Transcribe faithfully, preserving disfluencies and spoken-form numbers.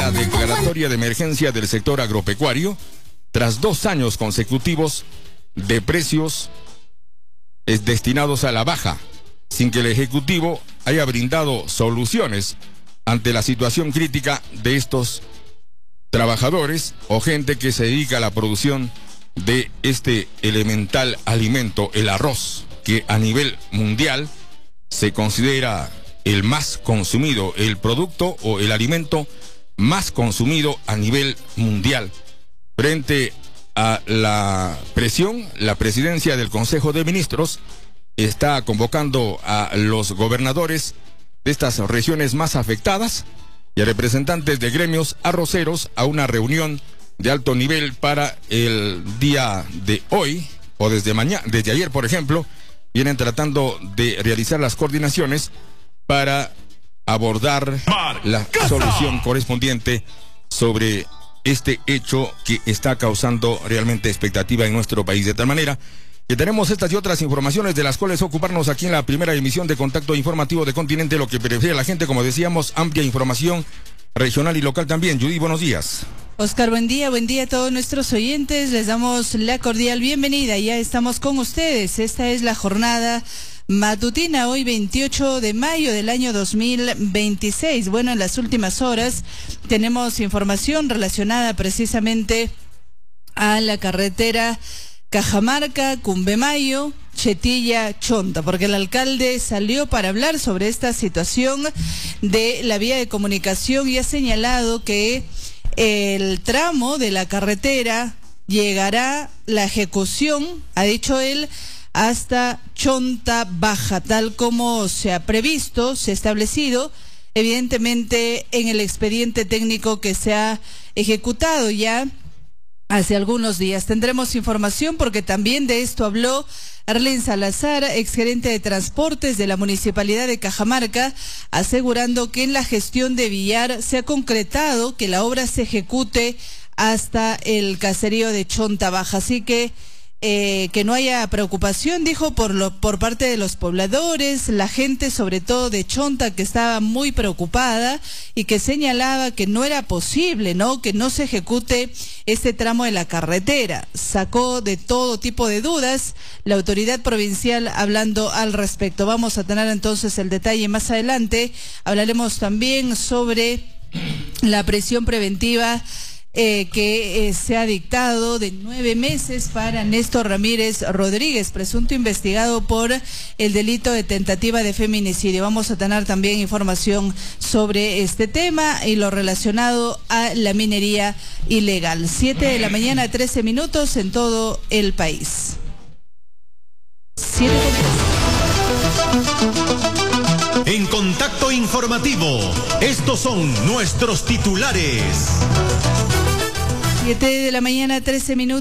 la declaratoria de emergencia del sector agropecuario tras dos años consecutivos de precios es destinados a la baja, sin que el Ejecutivo haya brindado soluciones ante la situación crítica de estos trabajadores o gente que se dedica a la producción de este elemental alimento, el arroz, que a nivel mundial se considera el más consumido, el producto o el alimento más consumido a nivel mundial. Frente a la presión, la presidencia del Consejo de Ministros está convocando a los gobernadores de estas regiones más afectadas y a representantes de gremios arroceros a una reunión de alto nivel para el día de hoy, o desde mañana, desde ayer, por ejemplo. Vienen tratando de realizar las coordinaciones para abordar la solución correspondiente sobre este hecho que está causando realmente expectativa en nuestro país. De tal manera que tenemos estas y otras informaciones de las cuales ocuparnos aquí en la primera emisión de Contacto Informativo de Continente, lo que prefiere la gente, como decíamos, amplia información regional y local también. Judy, buenos días. Oscar, buen día, buen día a todos nuestros oyentes. Les damos la cordial bienvenida. Ya estamos con ustedes. Esta es la jornada matutina, hoy veintiocho de mayo del año dos mil veintiséis. Bueno, en las últimas horas tenemos información relacionada precisamente a la carretera Cajamarca, Cumbemayo, Chetilla, Chonta, porque el alcalde salió para hablar sobre esta situación de la vía de comunicación y ha señalado que el tramo de la carretera llegará la ejecución, ha dicho él, hasta Chonta Baja, tal como se ha previsto, se ha establecido, evidentemente en el expediente técnico que se ha ejecutado ya hace algunos días. Tendremos información porque también de esto habló Arlen Salazar, exgerente de transportes de la Municipalidad de Cajamarca, asegurando que en la gestión de Villar se ha concretado que la obra se ejecute hasta el caserío de Chonta Baja. Así que Eh, que no haya preocupación, dijo, por lo, por parte de los pobladores, la gente sobre todo de Chonta, que estaba muy preocupada y que señalaba que no era posible, ¿no?, que no se ejecute este tramo de la carretera. Sacó de todo tipo de dudas la autoridad provincial hablando al respecto. Vamos a tener entonces el detalle más adelante. Hablaremos también sobre la prisión preventiva Eh, que eh, se ha dictado de nueve meses para Néstor Ramírez Rodríguez, presunto investigado por el delito de tentativa de feminicidio. Vamos a tener también información sobre este tema y lo relacionado a la minería ilegal. Siete de la mañana, trece minutos en todo el país. Siete En Contacto Informativo, estos son nuestros titulares. Siete de la mañana, trece minutos.